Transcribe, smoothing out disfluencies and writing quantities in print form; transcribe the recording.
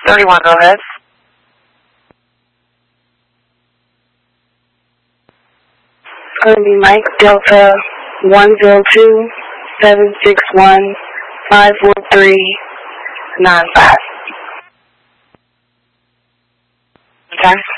31, go ahead. Going to be Mike Delta 102-761-54395. Okay.